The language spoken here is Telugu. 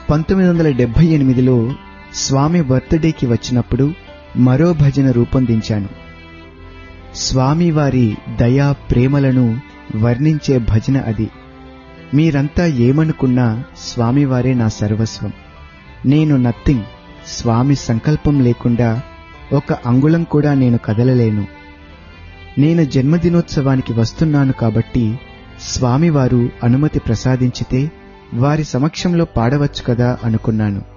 1978లో స్వామి బర్త్డేకి వచ్చినప్పుడు మరో భజన రూపొందించాను. స్వామివారి దయా ప్రేమలను వర్ణించే భజన అది. మీరంతా ఏమనుకున్నా స్వామివారే నా సర్వస్వం. నేను నథింగ్. స్వామి సంకల్పం లేకుండా ఒక అంగుళం కూడా నేను కదలలేను. నేను జన్మదినోత్సవానికి వస్తున్నాను కాబట్టి స్వామివారు అనుమతి ప్రసాదించితే వారి సమక్షంలో పాడవచ్చు కదా అనుకున్నాను.